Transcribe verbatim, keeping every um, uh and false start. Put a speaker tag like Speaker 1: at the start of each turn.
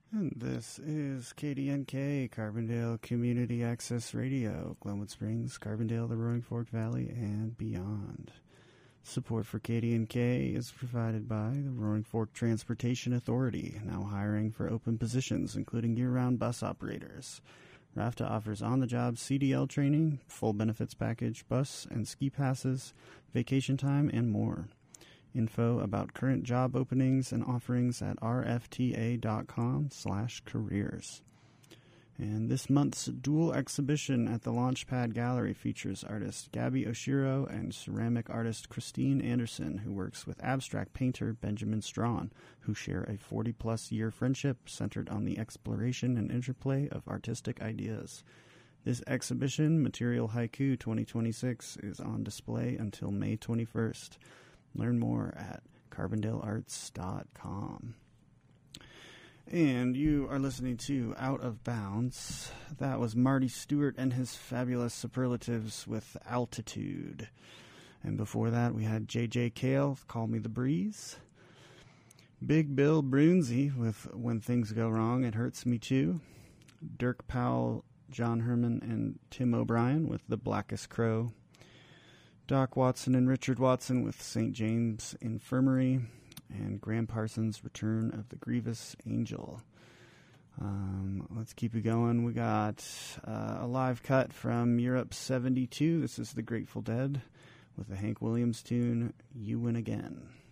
Speaker 1: And this is K D N K, Carbondale Community Access Radio, Glenwood Springs, Carbondale, the Roaring Fork Valley, and beyond. Support for K D N K is provided by the Roaring Fork Transportation Authority, now hiring for open positions, including year-round bus operators. RAFTA offers on-the-job C D L training, full benefits package, bus and ski passes, vacation time, and more. Info about current job openings and offerings at rfta.com slash careers. And this month's dual exhibition at the Launchpad Gallery features artist Gabby Oshiro and ceramic artist Christine Anderson, who works with abstract painter Benjamin Strawn, who share a forty-plus year friendship centered on the exploration and interplay of artistic ideas. This exhibition, Material Haiku twenty twenty-six, is on display until May twenty-first. Learn more at carbondale arts dot com. And you are listening to Out of Bounds. That was Marty Stewart and his fabulous superlatives with Altitude. And before that, we had J J Cale, Call Me the Breeze. Big Bill Brunzi with When Things Go Wrong, It Hurts Me Too. Dirk Powell, John Herman, and Tim O'Brien with The Blackest Crow. Doc Watson and Richard Watson with Saint James Infirmary, and Graham Parsons' Return of the Grievous Angel. Um, let's keep it going. We got uh, a live cut from Europe seventy-two. This is the Grateful Dead with the Hank Williams tune, You Win Again.